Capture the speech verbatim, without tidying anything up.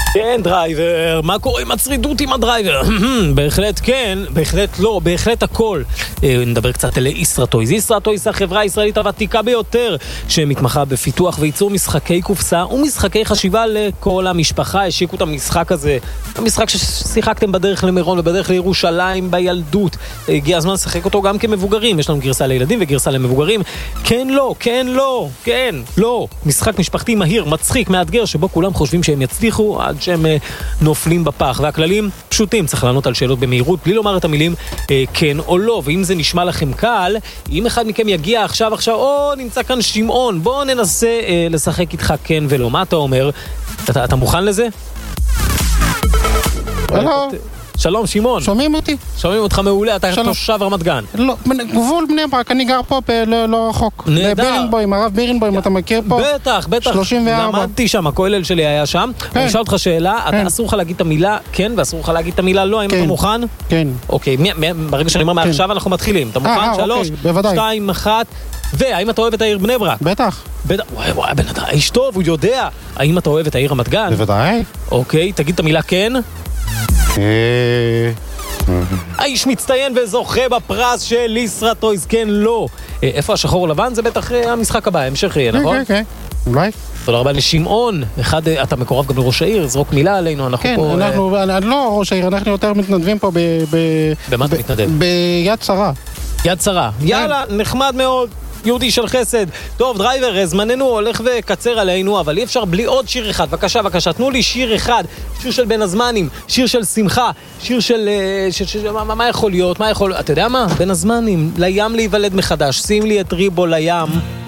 כן, דרייבר, מה קורה עם הצרידות עם הדרייבר? בהחלט כן, בהחלט לא, בהחלט הכל. נדבר קצת על ישראטויז. ישראטויז זה החברה הישראלית הוותיקה ביותר, שמתמחה בפיתוח וייצור משחקי קופסה ומשחקי חשיבה לכל המשפחה. השיקו את המשחק הזה, המשחק ששיחקתם בדרך למירון ובדרך לירושלים בילדות. הגיע הזמן לשחק אותו גם כמבוגרים. יש לנו גרסה לילדים וגרסה למבוגרים. כן, לא, כן, לא, כן, לא. משחק משפחתי מהיר, מצחיק, מאתגר, שבו כולם חושבים שהם יצליחו עד שהם uh, נופלים בפח. והכללים פשוטים, צריך לענות על שאלות במהירות, בלי לומר את המילים uh, כן או לא. ואם זה נשמע לכם קל, אם אחד מכם יגיע עכשיו, עכשיו, או, נמצא כאן שמעון, בוא ננסה uh, לשחק איתך כן ולא. מה אתה אומר? אתה, אתה מוכן לזה? הלו. שלום, שמעון. שומעים אותי? שומעים אותך מעולה, אתה תושב רמת גן. לא, גבול בני ברק, אני גר פה לא רחוק. נהדר. בבירנבוים, הרב בירנבוים, אתה מכיר פה? בטח, בטח. שלושים וארבע. למדתי שם, הכולל שלי היה שם. אני אשאל אותך שאלה, אסור לך להגיד את המילה כן, ואסור לך להגיד את המילה לא, האם אתה מוכן? כן. אוקיי, ברגע שאני אומר מעכשיו אנחנו מתחילים. אתה מוכן? שלוש, שתיים, אחת. והאם אתה אוהב את העיר בני ברק? בטח. וואי וואי, בן אדם, איש טוב, הוא יודע. האם אתה אוהב את העיר רמת גן? בוודאי. אוקיי, תגיד את המילה כן. האיש מצטיין וזוכה בפרס של ישראטויז, כן לא. איפה השחור לבן? זה בטח המשחק הבא, המשך יהיה, נכון? כן, כן, אולי. תודה רבה לשמעון. אחד, אתה מקורב גם לראש העיר, זרוק מילה עלינו, אנחנו כן, פה... כן, אנחנו, לא ראש העיר, אנחנו יותר מתנדבים פה ב... במה אתה מתנדב? ביד שרה. יד שרה. יאללה, נחמד מאוד. יהודי של חסד. טוב, דרייבר, זמננו הולך וקצר עלינו, אבל אי אפשר בלי עוד שיר אחד. בבקשה, בבקשה, תנו לי שיר אחד. שיר של בין הזמנים, שיר של שמחה, שיר של... ש, ש, מה, מה יכול להיות? מה יכול... אתה יודע מה? בין הזמנים, לים להיוולד מחדש. שים לי את ריבו לים.